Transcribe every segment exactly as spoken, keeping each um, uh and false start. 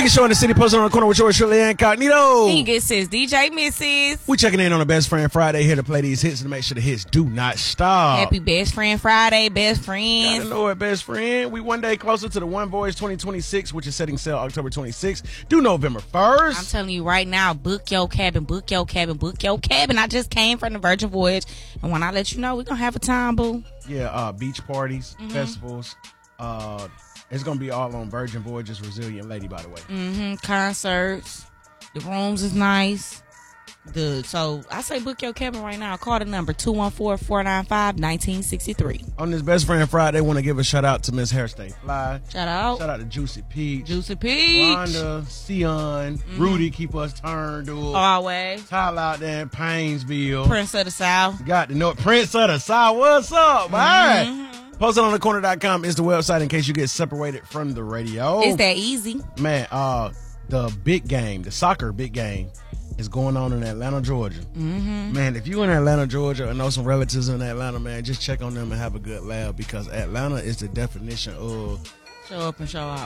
biggest show in the city, posted on the corner with yours, Shirley Incognito. He gets his D J Missus We checking in on the Best Friend Friday here to play these hits and to make sure the hits do not stop. Happy Best Friend Friday, best friends. Gotta know it, best friend. We one day closer to the One Voice twenty twenty-six, which is setting sail October twenty-sixth, due November first. I'm telling you right now, book your cabin, book your cabin, book your cabin. I just came from the Virgin Voyage, and when I let you know, we're gonna have a time, boo. Yeah, uh, beach parties, Mm-hmm. festivals. Uh, it's gonna be all on Virgin Voyage's Resilient Lady, by the way. Mm-hmm. Concerts. The rooms is nice. The so I say book your cabin right now. Call the number two one four, four nine five, one nine six three. On this Best Friend Friday, want to give a shout out to Miss Hairstay Fly. Shout out. Shout out to Juicy Peach. Juicy Peach. Wanda, Sion, Mm-hmm. Rudy, keep us turned up. Always. Tyler out there in Painesville. Prince of the South. Got to know it. Prince of the South. What's up, man? Mm-hmm. Posted on the corner dot com is the website in case you get separated from the radio. It's that easy. Man, uh, the big game, the soccer big game, is going on in Atlanta, Georgia. Mm-hmm. Man, if you in Atlanta, Georgia, or know some relatives in Atlanta, man, just check on them and have a good laugh because Atlanta is the definition of Show up and show out.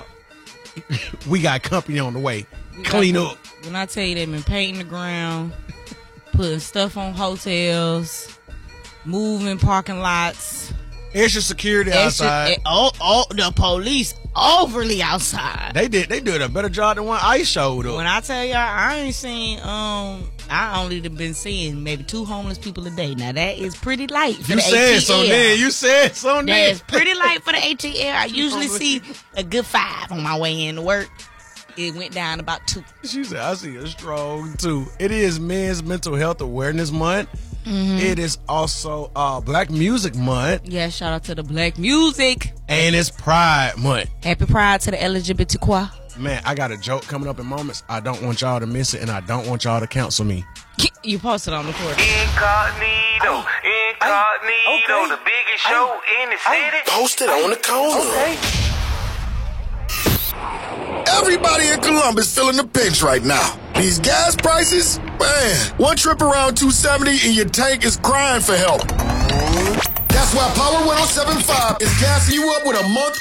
we got company on the way. We Clean got- up. When I tell you they've been painting the ground, putting stuff on hotels, moving parking lots. Extra security outside. Extra, oh, oh, the police overly outside. They did. They did a better job than when Ice showed up. When I tell y'all, I ain't seen. Um, I only been seeing maybe two homeless people a day. Now that is pretty light for you the said A T L. so then. You said so That then. is pretty light for the A T L. I usually homeless see people. a good five on my way in to work. It went down about two. She said, I see a strong two. It is Men's Mental Health Awareness Month. Mm-hmm. It is also uh, Black Music Month. Yeah, shout out to the black music. And it's Pride Month. Happy Pride to the L G B T Q. Man, I got a joke coming up in moments. I don't want y'all to miss it, and I don't want y'all to cancel me. You posted on the portal. Incognito, incognito, okay. the biggest show in the city. Posted on the corner. Everybody in Columbus feeling the pinch right now. These gas prices, man, one trip around two seventy and your tank is crying for help. That's why Power one oh seven point five is gassing you up with a month